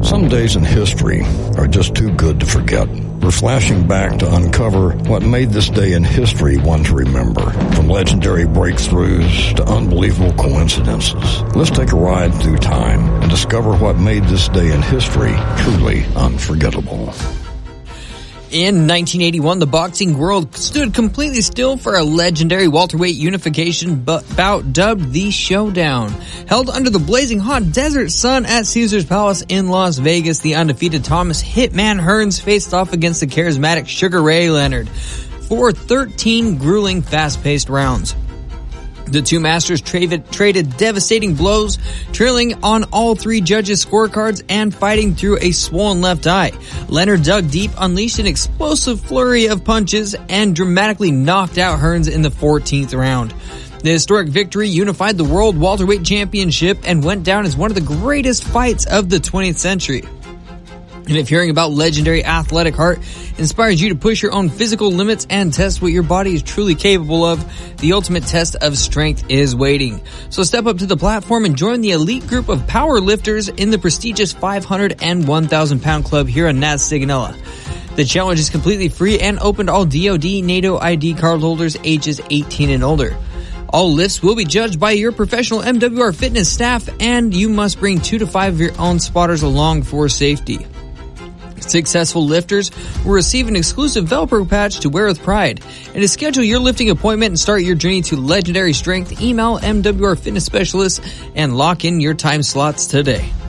Some days in history are just too good to forget. We're flashing back to uncover what made this day in history one to remember. From legendary breakthroughs to unbelievable coincidences. Let's take a ride through time and discover what made this day in history truly unforgettable. In 1981, the boxing world stood completely still for a legendary welterweight unification bout dubbed the Showdown. Held under the blazing hot desert sun at Caesars Palace in Las Vegas, the undefeated Thomas Hitman Hearns faced off against the charismatic Sugar Ray Leonard for 13 grueling, fast-paced rounds. The two masters traded devastating blows, trailing on all three judges' scorecards and fighting through a swollen left eye. Leonard dug deep, unleashed an explosive flurry of punches, and dramatically knocked out Hearns in the 14th round. The historic victory unified the World Welterweight Championship and went down as one of the greatest fights of the 20th century. And if hearing about legendary athletic heart inspires you to push your own physical limits and test what your body is truly capable of, the ultimate test of strength is waiting. So step up to the platform and join the elite group of power lifters in the prestigious 500 and 1,000 pound club here on Nats Sigonella. The challenge is completely free and open to all DoD, NATO ID card holders ages 18 and older. All lifts will be judged by your professional MWR fitness staff, and you must bring 2 to 5 of your own spotters along for safety. Successful lifters will receive an exclusive Velcro patch to wear with pride. And to schedule your lifting appointment and start your journey to legendary strength, email MWR Fitness Specialists and lock in your time slots today.